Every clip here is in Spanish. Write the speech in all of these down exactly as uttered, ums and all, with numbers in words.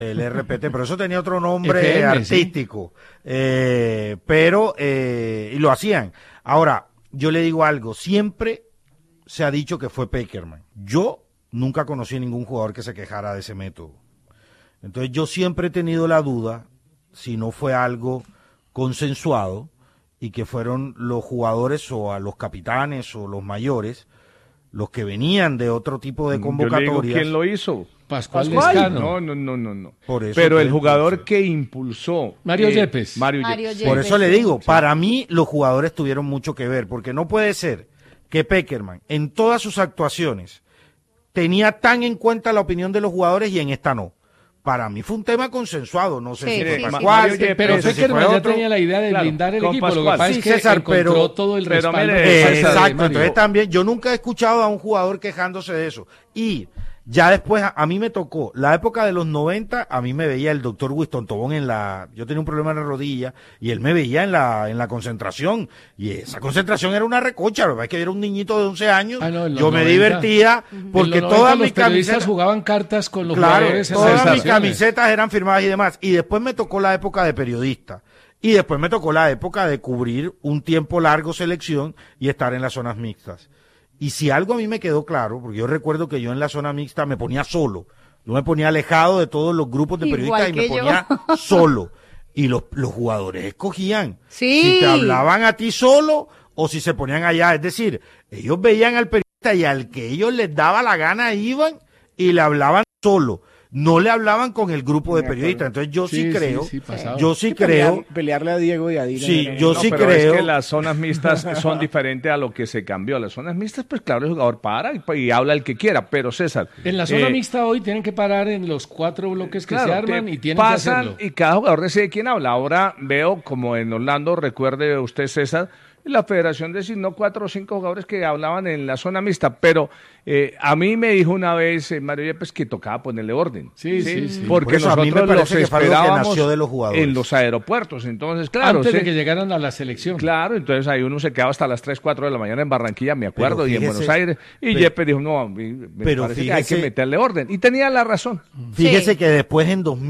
El R P T, pero eso tenía otro nombre F M, artístico, sí. eh, pero, eh, y lo hacían. Ahora, yo le digo algo, siempre se ha dicho que fue Pekerman. Yo nunca conocí a ningún jugador que se quejara de ese método. Entonces yo siempre he tenido la duda si no fue algo consensuado y que fueron los jugadores o a los capitanes o los mayores los que venían de otro tipo de convocatorias. Yo le digo, ¿quién lo hizo? Pascual, Pascual. Lescano. No, no, no, no, no. Por eso Pero que- el jugador que impulsó Mario eh, Yepes. Mario, Mario Yepes. Yepes. Por eso le sí. digo, para mí los jugadores tuvieron mucho que ver, porque no puede ser que Pekerman en todas sus actuaciones tenía tan en cuenta la opinión de los jugadores y en esta no. Para mí fue un tema consensuado, no sé Sí, si fue sí, Pascual, sí. Mario Yepes, Pero no sé si Pekerman fue ya otro. tenía la idea de Claro, blindar el con equipo. Lo que Pascual. pasa Sí, es que César, encontró pero- todo el pero respaldo. mire, de Eh, César, de exacto, Mario. entonces también yo nunca he escuchado a un jugador quejándose de eso. Y ya después a, a mí me tocó, la época de los noventa, a mí me veía el doctor Winston Tobón en la, yo tenía un problema en la rodilla y él me veía en la en la concentración y esa concentración era una recocha, la verdad es que era un niñito de once años, Ah, no, en los yo me noventa. divertía porque En los noventa todas los mis periodistas camisetas jugaban cartas con los Claro, jugadores en todas las mis estaciones. camisetas eran firmadas y demás. Y después me tocó la época de periodista. Y después me tocó la época de cubrir un tiempo largo selección y estar en las zonas mixtas. Y si algo a mí me quedó claro, porque yo recuerdo que yo en la zona mixta me ponía solo. Yo me ponía alejado de todos los grupos de Igual periodistas y me que yo. ponía solo. Y los, los jugadores escogían Sí. si te hablaban a ti solo o si se ponían allá. Es decir, ellos veían al periodista y al que ellos les daba la gana iban y le hablaban solo. No le hablaban con el grupo de De acuerdo. periodistas. Entonces yo sí, Sí, sí, creo, sí, pasaba. yo sí Pelear- creo, Pelearle a Diego y a Dina. Sí, era- yo No, sí pero creo. es que las zonas mixtas son diferentes a lo que se cambió. Las zonas mixtas, pues claro, el jugador para y, y habla el que quiera, pero César. En la zona eh, mixta hoy tienen que parar en los cuatro bloques que claro, se arman que y tienen pasan que hacerlo. y cada jugador decide quién habla. Ahora veo como en Orlando, recuerde usted, César, la federación designó cuatro o cinco jugadores que hablaban en la zona mixta, pero eh, a mí me dijo una vez eh, Mario Yepes que tocaba ponerle orden. Sí, sí, sí. Porque Por eso a mí me nosotros parece los que fue algo que esperábamos nació de los jugadores. en los aeropuertos. Entonces, claro, Antes de sí. que llegaran a la selección. Claro, entonces ahí uno se quedaba hasta las tres, cuatro de la mañana en Barranquilla, me acuerdo, Pero y en fíjese- Buenos Aires, y pero- Yepes dijo, no, me me pero parece que hay que fíjese- meterle orden. Y tenía la razón. Fíjese Sí. que después en dos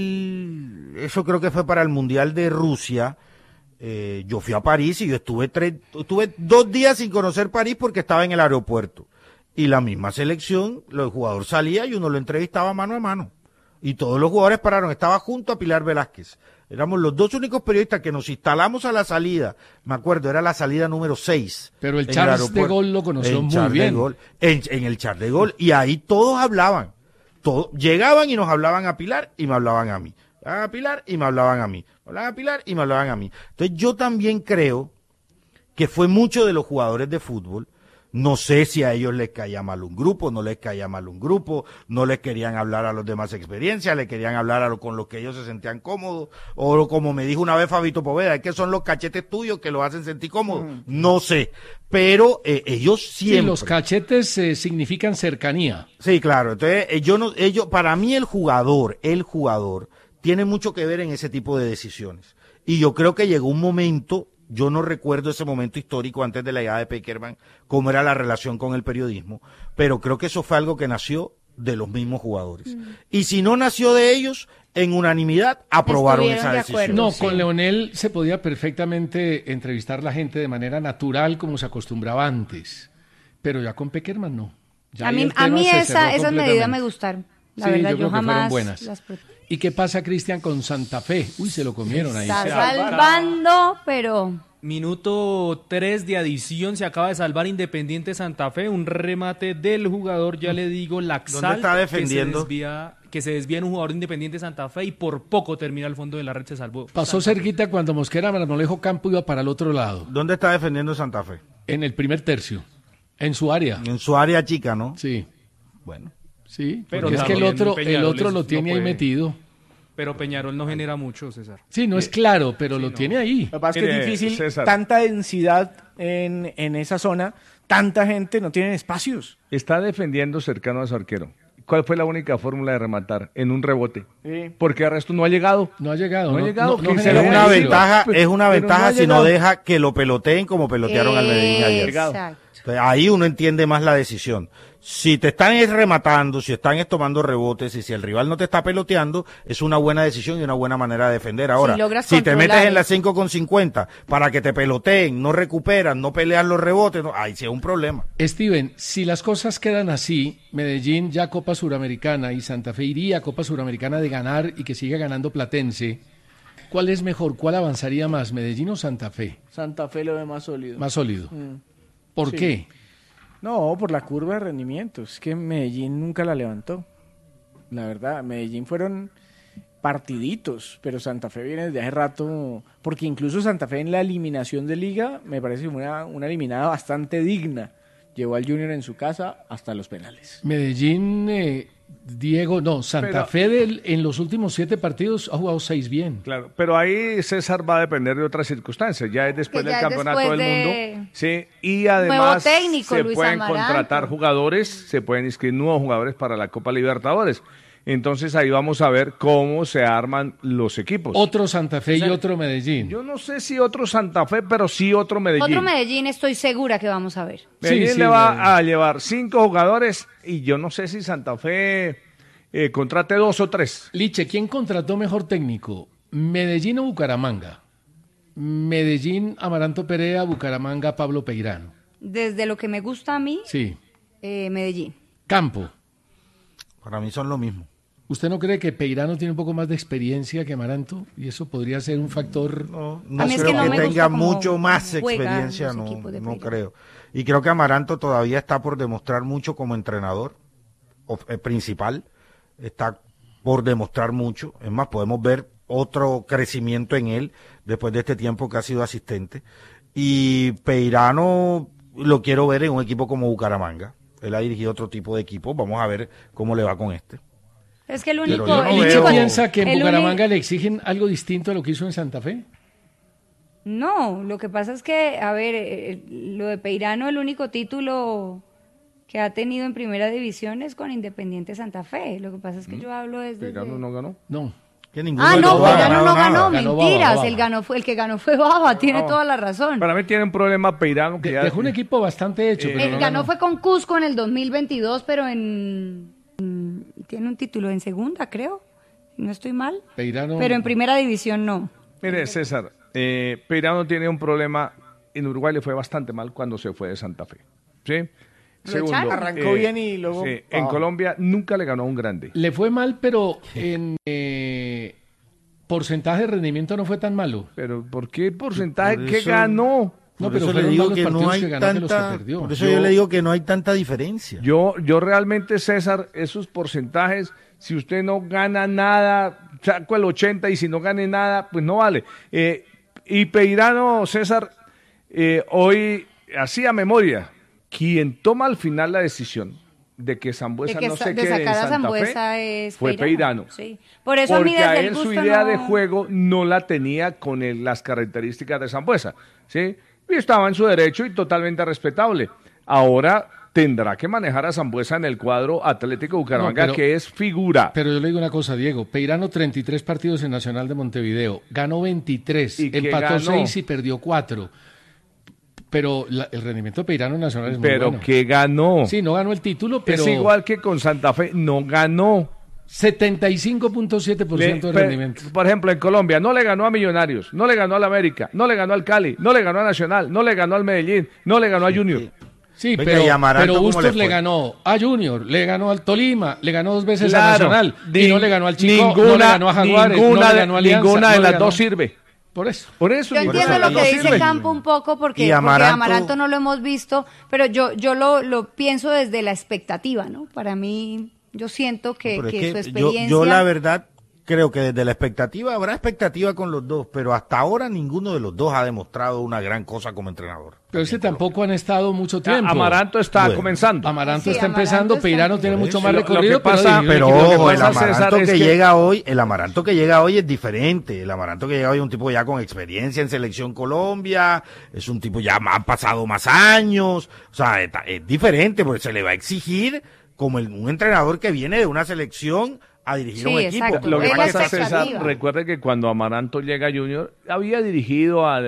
mil, eso creo que fue para el Mundial de Rusia, eh, yo fui a París y yo estuve tres, estuve dos días sin conocer París porque estaba en el aeropuerto. Y la misma selección, el jugador salía y uno lo entrevistaba mano a mano. Y todos los jugadores pararon, estaba junto a Pilar Velázquez. Éramos los dos únicos periodistas que nos instalamos a la salida. Me acuerdo, era la salida número seis. Pero el en Charles de aeropuerto. Gaulle lo conoció En muy Charles de bien. Gaulle, en, en el Charles de Gaulle. Y ahí todos hablaban. Todos, llegaban y nos hablaban a Pilar y me hablaban a mí. Hablaban a Pilar y me hablaban a mí. Hablaban a Pilar y me hablaban a mí. Entonces yo también creo que fue mucho de los jugadores de fútbol. No sé si a ellos les caía mal un grupo, no les caía mal un grupo, no les querían hablar a los demás experiencias, le querían hablar a lo, con los que ellos se sentían cómodos, o como me dijo una vez Fabito Poveda, es que son los cachetes tuyos que los hacen sentir cómodos. No sé, pero eh, ellos Sí, siempre... los cachetes eh, significan cercanía. Sí, claro. Entonces, eh, yo no, ellos, para mí el jugador, el jugador, tiene mucho que ver en ese tipo de decisiones. Y yo creo que llegó un momento, yo no recuerdo ese momento histórico antes de la llegada de Pekerman, cómo era la relación con el periodismo, pero creo que eso fue algo que nació de los mismos jugadores. Mm. Y si no nació de ellos, en unanimidad aprobaron esa de decisión. acuerdo. No, sí. con Leonel se podía perfectamente entrevistar a la gente de manera natural como se acostumbraba antes, pero ya con Pekerman no. Ya a ahí mí, el a tema mí se esa, cerró esas medidas completamente. me gustaron. La Sí, verdad, yo yo, creo que fueron jamás buenas. las pro- ¿Y qué pasa, Cristian, con Santa Fe? Uy, se lo comieron ahí. Está salvando, pero... Minuto tres de adición, se acaba de salvar Independiente Santa Fe, un remate del jugador, ya le digo, Laxal, ¿Dónde está defendiendo? Que se desvía, que se desvía en un jugador de Independiente Santa Fe y por poco termina al fondo de la red, se salvó. Pasó Santa Fe. cerquita cuando Mosquera Marmolejo Campo iba para el otro lado, ¿Dónde está defendiendo Santa Fe? en el primer tercio, en su área. En su área chica, ¿no? Sí, Bueno. sí, Pero porque es que el también otro, el Peñarol otro es- lo no tiene ahí puede. metido. Pero Peñarol no genera mucho, César. Sí, no es claro, pero lo no. tiene ahí. Lo que pasa es que Mire, es difícil, César. tanta densidad en, en esa zona, tanta gente, no tienen espacios. Está defendiendo cercano a su arquero. ¿Cuál fue la única fórmula de rematar? En un rebote. Sí. Porque el resto no ha llegado. No ha llegado. No ha llegado, que genera se Es le una Pero- ventaja, pero- es una pero ventaja no ha si no llegado. deja que lo peloteen como pelotearon al Medellín ayer. Exacto. Entonces, ahí uno entiende más la decisión. Si te están es rematando, si están es tomando rebotes y si el rival no te está peloteando, es una buena decisión y una buena manera de defender. Ahora, Si logras si te controlar metes en la eso. cinco con cincuenta para que te peloteen, no recuperan, no pelean los rebotes, no, ahí sí es un problema. Steven, si las cosas quedan así, Medellín ya Copa Suramericana y Santa Fe iría a Copa Suramericana de ganar y que siga ganando Platense, ¿cuál es mejor? ¿Cuál avanzaría más, Medellín o Santa Fe? Santa Fe lo ve más sólido. Más sólido. Mm. ¿Por Sí. qué? No, por la curva de rendimiento. Es que Medellín nunca la levantó. La verdad, Medellín fueron partiditos, pero Santa Fe viene desde hace rato, porque incluso Santa Fe en la eliminación de liga me parece una, una eliminada bastante digna. Llevó al Junior en su casa hasta los penales. Medellín, eh, Diego, no, Santa Pero- Fe del- en los últimos siete partidos ha jugado seis bien. Claro, pero ahí César va a depender de otras circunstancias. Ya es después Que del ya es campeonato después del de- mundo. Sí, y además técnico, se Luis pueden Amaranto. contratar jugadores, se pueden inscribir nuevos jugadores para la Copa Libertadores. Entonces ahí vamos a ver cómo se arman los equipos. Otro Santa Fe y otro Medellín. Yo no sé si otro Santa Fe, pero sí otro Medellín. Otro Medellín estoy segura que vamos a ver. Medellín Sí, sí, le va Medellín. a llevar cinco jugadores y yo no sé si Santa Fe eh, contrate dos o tres. Liche, ¿quién contrató mejor técnico? ¿Medellín o Bucaramanga? Medellín, Amaranto Perea, Bucaramanga, Pablo Peirano. Desde lo que me gusta a mí, Sí. eh, Medellín. Campo. Para mí son lo mismo. ¿Usted no cree que Peirano tiene un poco más de experiencia que Amaranto? Y eso podría ser un factor. No, no A mí es creo que no que, me gusta tenga cómo mucho más juegan experiencia, los no, equipos de no Peirano. creo. Y creo que Amaranto todavía está por demostrar mucho como entrenador of- eh, principal, está por demostrar mucho. Es más, podemos ver otro crecimiento en él después de este tiempo que ha sido asistente. Y Peirano lo quiero ver en un equipo como Bucaramanga. Él ha dirigido otro tipo de equipo. Vamos a ver cómo le va con este. Es que el Pero único... yo no el veo- ¿Liche único- piensa que en el uni- Bucaramanga le exigen algo distinto a lo que hizo en Santa Fe? No, lo que pasa es que, a ver, eh, lo de Peirano, el único título que ha tenido en primera división es con Independiente Santa Fe. Lo que pasa es que yo hablo desde... Peirano no ganó. No. Que ninguno Ah, de no, los dos ha Peirano no ganado ganó, nada. Ganó Baba, mentiras. Baba. El, ganó fue, el que ganó fue Baba, tiene Baba. toda la razón. Para mí tiene un problema Peirano que De- ya... dejó un equipo bastante hecho, Eh, pero El no ganó ganó. fue con Cusco en el dos mil veintidós, pero en, en- tiene un título en segunda, creo. Si no estoy mal. Peirano. Pero en primera división no. Mire, César, eh, Peirano tiene un problema. En Uruguay le fue bastante mal cuando se fue de Santa Fe. ¿Sí? Lo echaron. Arrancó bien y luego sí, pa' en abajo. Colombia nunca le ganó a un grande. Le fue mal, pero en eh, porcentaje de rendimiento no fue tan malo. Pero ¿por qué porcentaje? Por ¿Qué eso- ganó? No, Por pero eso le fueron digo más los que no partidos hay que ganó que los que tanta, perdió. por eso Yo- yo le digo que no hay tanta diferencia. Yo, yo realmente, César, esos porcentajes, si usted no gana nada, saco el ochenta y si no gane nada, pues no vale. Eh, y Peirano, César, eh, hoy hacía memoria, quien toma al final la decisión de que Sambuesa de que no sa- se de quede en sacar a Santa Sambuesa Fe, es fue Peirano. Sí. Por eso a mí Porque desde a el él su gusto idea no- de juego no la tenía con el- las características de Sambuesa, ¿sí? Y estaba en su derecho y totalmente respetable. Ahora tendrá que manejar a Sambuesa en el cuadro Atlético Bucaramanga, No, pero- que es figura. Pero yo le digo una cosa, Diego. Peirano, treinta y tres partidos en Nacional de Montevideo. Ganó veintitrés, ¿Y qué empató ganó? seis y perdió cuatro. Pero la- el rendimiento de Peirano en Nacional es muy Pero bueno. que ganó. Sí, no ganó el título, pero Es igual que con Santa Fe, no ganó. setenta y cinco punto siete por ciento de Le- pe- rendimiento. Por ejemplo, en Colombia no le ganó a Millonarios, no le ganó al América, no le ganó al Cali, no le ganó a Nacional, no le ganó al Medellín, no le ganó a Junior. Sí, Venga, pero, ¿y Amaranto pero cómo Bustos le le, fue? ganó a Junior, le ganó al Tolima, le ganó dos veces a Claro, Nacional y nin- no le ganó al Chico, ninguna, no le ganó a Jaguares, ninguna no le de- ganó a Alianza, ninguna de no le las ganó- dos sirve. Por eso. Por eso Yo ninguna entiendo de lo las que dos dice sirve. Campo un poco porque, Y porque Amaranto- Amaranto no lo hemos visto, pero yo yo lo, lo pienso desde la expectativa, ¿no? Para mí, yo siento que, Pero es que que su yo, experiencia... yo la verdad creo que desde la expectativa habrá expectativa con los dos, pero hasta ahora ninguno de los dos ha demostrado una gran cosa como entrenador. Pero es que tampoco han estado mucho Ah, tiempo. Amaranto está Bueno. comenzando. Amaranto Sí, está Amaranto empezando, está Peirano empezando. tiene Por mucho eso. más Lo- lo que recorrido, pero pasa- dirigió un Pero equipo que ojo, el pasa, Amaranto César, es que, que- llega hoy, el Amaranto que llega hoy es diferente. El Amaranto que llega hoy es un tipo ya con experiencia en Selección Colombia, es un tipo ya más, han pasado más años, o sea, es, es diferente porque se le va a exigir como el- un entrenador que viene de una selección a dirigir Sí, un equipo. exacto. Lo que Es la pasa, César, expectativa. recuerde que cuando Amaranto llega a Junior, había dirigido a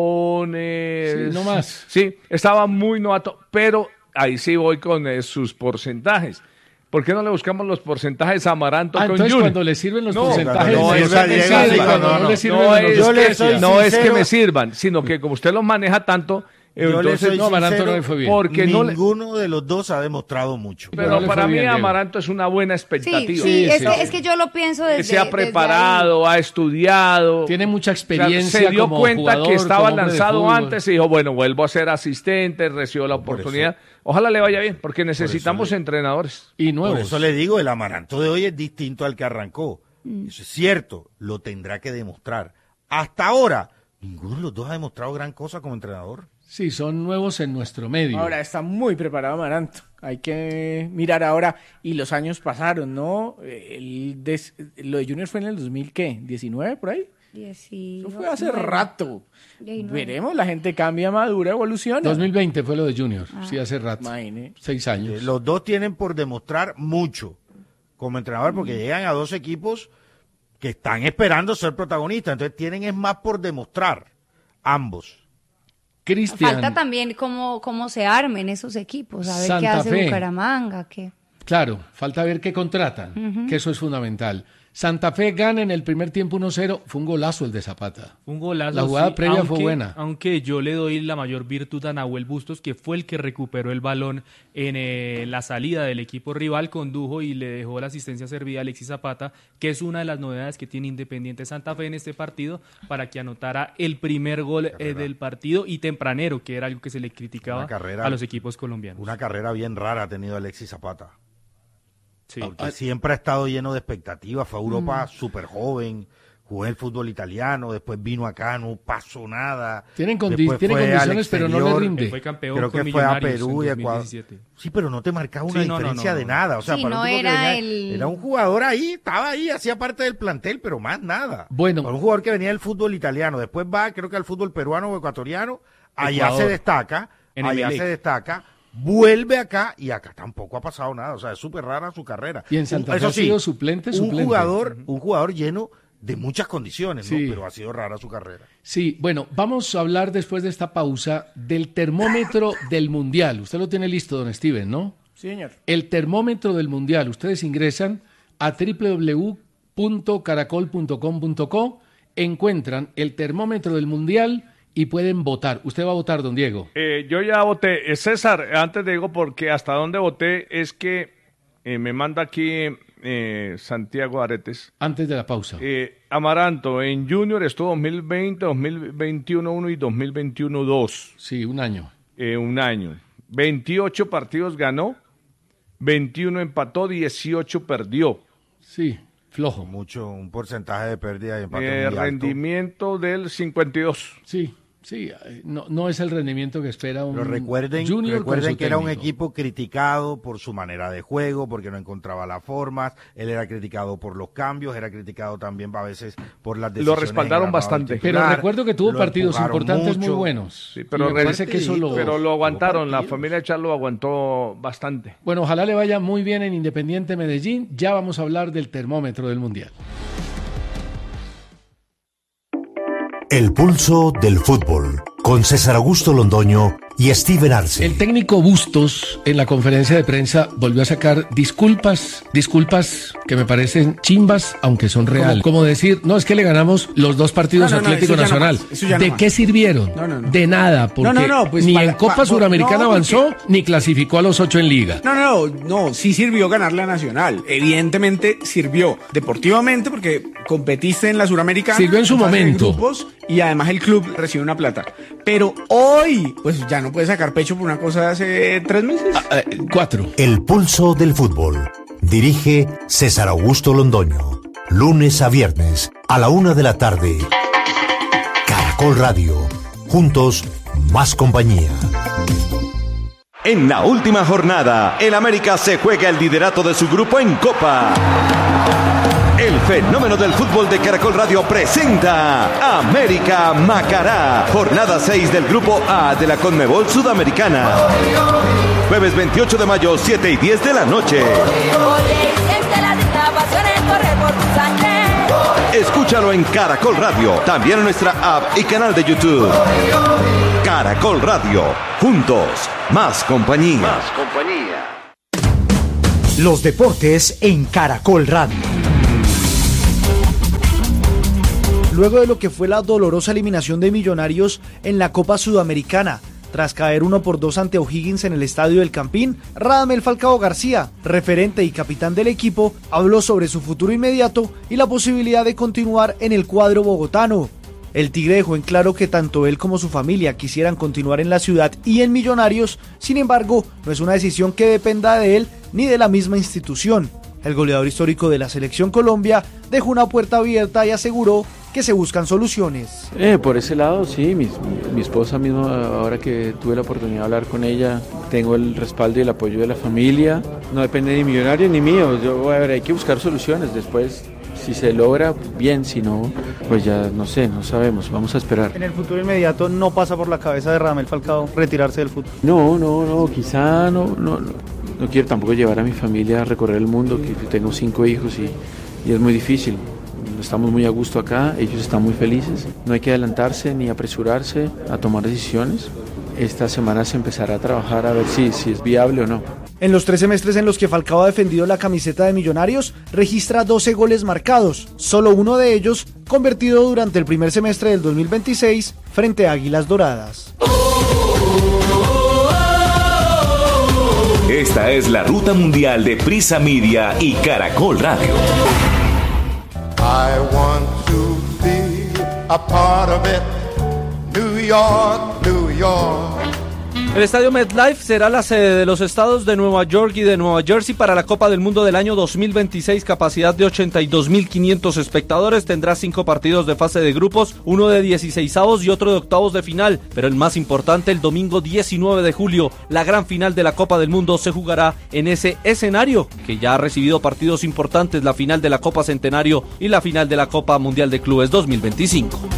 Leones. Sí, no más. Sí, estaba muy novato, pero ahí sí voy con eh, sus porcentajes. ¿Por qué no le buscamos los porcentajes a Amaranto Ah, con entonces Junior? cuando le sirven los No, porcentajes, no, le es- sirven, llega, sí, llega, cuando no, no no, le sirven, No los es, Yo le que, soy no es que sincero. me sirvan, sino que como usted los maneja tanto, Yo le entonces soy no, Amaranto sincero, no le fue bien. porque no le- ninguno de los dos ha demostrado mucho. Pero Pero no le para fue mí bien, Diego. Amaranto es una buena Sí, expectativa. sí, es, sí, que, sí. es que yo lo pienso desde Que se ha desde preparado, ha estudiado. Tiene mucha O sea, experiencia se dio como cuenta jugador, que estaba como hombre de lanzado fútbol. antes y dijo, bueno, vuelvo a ser asistente, recibió la oportunidad. Ojalá le vaya bien, porque necesitamos le- entrenadores. Y Por nuevos. eso le digo, el Amaranto de hoy es distinto al que arrancó. Eso es cierto, lo tendrá que demostrar. Hasta ahora, ninguno de los dos ha demostrado gran cosa como entrenador. Sí, son nuevos en nuestro medio. Ahora está muy preparado Amaranto. Hay que mirar ahora. Y los años pasaron, ¿no? El des- lo de Junior fue en el dos mil, ¿qué? ¿diecinueve por ahí? Eso fue hace rato. diecinueve. Veremos, la gente cambia, madura, evoluciona. dos mil veinte fue lo de Junior, Ah. sí, hace rato. Imagine. Seis Eh, años. Los dos tienen por demostrar mucho como entrenador porque llegan a dos equipos que están esperando ser protagonistas. Entonces tienen es más por demostrar, ambos. Cristian, Falta también cómo, cómo se armen esos equipos, a ver Santa qué hace Fe. Bucaramanga, qué. claro, falta ver qué contratan, que eso es fundamental. Santa Fe gana en el primer tiempo uno cero, fue un golazo el de Zapata. Un golazo. La jugada sí, previa fue aunque- buena. Aunque yo le doy la mayor virtud a Nahuel Bustos, que fue el que recuperó el balón en eh, la salida del equipo rival, condujo y le dejó la asistencia servida a Alexis Zapata, que es una de las novedades que tiene Independiente Santa Fe en este partido, para que anotara el primer gol eh, del partido y tempranero, que era algo que se le criticaba Una carrera- a los equipos colombianos. Una carrera bien rara ha tenido Alexis Zapata. Sí. Porque siempre ha estado lleno de expectativas. Fue a Europa súper joven, jugó en el fútbol italiano, después vino acá, no pasó nada. Tienen, condi- Después tienen fue al condiciones, pero no le exterior. rinde. Él fue campeón Creo con que fue a Millonarios Perú y en Ecuador. dos mil diecisiete. Sí, pero no te marcaba una Sí, no, no, diferencia no, de no. nada. O sea, Sí, para un no tipo que era venía- el- era un jugador ahí, estaba ahí, hacía parte del plantel, pero más nada. Bueno. Para un jugador que venía del fútbol italiano, después va, creo que al fútbol peruano o ecuatoriano, allá Ecuador. se destaca, En allá Emelec. se destaca, vuelve acá y acá tampoco ha pasado nada. O sea, es súper rara su carrera. Y en Santa Un- Fe ha sido suplente, un suplente. jugador, un jugador lleno de muchas condiciones, ¿no? Sí. Pero ha sido rara su carrera. Sí, bueno, vamos a hablar después de esta pausa del termómetro del Mundial. Usted lo tiene listo, don Steven, ¿no? Sí, señor. El termómetro del Mundial. Ustedes ingresan a doble u doble u doble u punto caracol punto com punto co, encuentran el termómetro del Mundial y pueden votar. ¿Usted va a votar, don Diego? Eh, yo ya voté. Eh, César, antes de digo porque hasta dónde voté es que eh, me manda aquí eh, Santiago Aretes. Antes de la pausa. Eh, Amaranto, en Junior estuvo dos mil veinte, dos mil veintiuno uno y dos mil veintiuno dos. Sí, un año. Eh, un año. veintiocho partidos ganó, veintiuno empató, dieciocho perdió. Sí, flojo. Mucho, un porcentaje de pérdida y empate Eh, muy alto. rendimiento del cincuenta y dos. Sí, sí, eh, no, no es el rendimiento que espera un Pero recuerden, Junior con recuerden su que era un técnico. equipo criticado por su manera de juego, porque no encontraba las formas, él era criticado por los cambios, era criticado también a veces por las decisiones. Lo respaldaron en el armado bastante. del Pero titular, recuerdo que tuvo lo partidos empujaron importantes muy mucho. buenos. Sí, pero Y me re- parece que eso lo... Pero lo aguantaron, la partidos. familia Charlo aguantó bastante. Bueno, ojalá le vaya muy bien en Independiente Medellín. Ya vamos a hablar del termómetro del Mundial. El pulso del fútbol, con César Augusto Londoño y Steven Arce. El técnico Bustos en la conferencia de prensa volvió a sacar disculpas, disculpas que me parecen chimbas, aunque son reales. Como decir, no, es que le ganamos los dos partidos No, no, no, Atlético eso ya no Nacional. más, eso ya no ¿De más. qué sirvieron? No, no, no. De nada, porque No, no, no, pues ni para- en Copa pa- Suramericana no, porque- avanzó, ni clasificó a los ocho en Liga. No, no, no, no, sí sirvió ganarle a Nacional. Evidentemente sirvió deportivamente porque competiste en la Suramericana. Sirvió en su fase de momento. grupos, y además el club recibe una plata. Pero hoy, pues ya no puede sacar pecho por una cosa de hace tres meses. Ah, eh, cuatro. El pulso del fútbol. Dirige César Augusto Londoño. Lunes a viernes a la una de la tarde. Caracol Radio. Juntos, más compañía. En la última jornada, el América se juega el liderato de su grupo en Copa. El fenómeno del fútbol de Caracol Radio presenta América Macará, jornada seis del grupo A de la Conmebol Sudamericana. Jueves veintiocho de mayo, siete y diez de la noche. Oye, siente la pasión es correr por tu sangre. Escúchalo en Caracol Radio, también en nuestra app y canal de YouTube. Caracol Radio, juntos, más compañía. Más compañía. Los deportes en Caracol Radio. Luego de lo que fue la dolorosa eliminación de Millonarios en la Copa Sudamericana, tras caer uno por dos ante O'Higgins en el Estadio del Campín, Radamel Falcao García, referente y capitán del equipo, habló sobre su futuro inmediato y la posibilidad de continuar en el cuadro bogotano. El Tigre dejó en claro que tanto él como su familia quisieran continuar en la ciudad y en Millonarios, sin embargo, no es una decisión que dependa de él ni de la misma institución. El goleador histórico de la Selección Colombia dejó una puerta abierta y aseguró que se buscan soluciones. Eh, por ese lado, sí, mi, mi esposa misma, ahora que tuve la oportunidad de hablar con ella, tengo el respaldo y el apoyo de la familia. No depende ni Millonarios ni mío. Yo, a ver, hay que buscar soluciones. Después, si se logra, bien, si no, pues ya no sé, no sabemos, vamos a esperar. ¿En el futuro inmediato no pasa por la cabeza de Radamel Falcao retirarse del fútbol? No, no, no, quizá no, no, no, no quiero tampoco llevar a mi familia a recorrer el mundo, que tengo cinco hijos y, y es muy difícil. Estamos muy a gusto acá, ellos están muy felices. No hay que adelantarse ni apresurarse a tomar decisiones. Esta semana se empezará a trabajar a ver si, si es viable o no. En los tres semestres en los que Falcao ha defendido la camiseta de Millonarios, registra doce goles marcados, solo uno de ellos convertido durante el primer semestre del dos mil veintiséis frente a Águilas Doradas. Esta es la ruta mundial de Prisa Media y Caracol Radio. I want to be a part of it. New York, New York. El estadio MetLife será la sede de los estados de Nueva York y de Nueva Jersey para la Copa del Mundo del año dos mil veintiséis, capacidad de ochenta y dos mil quinientos espectadores, tendrá cinco partidos de fase de grupos, uno de dieciseisavos y otro de octavos de final, pero el más importante, el domingo diecinueve de julio, la gran final de la Copa del Mundo se jugará en ese escenario, que ya ha recibido partidos importantes, la final de la Copa Centenario y la final de la Copa Mundial de Clubes dos mil veinticinco.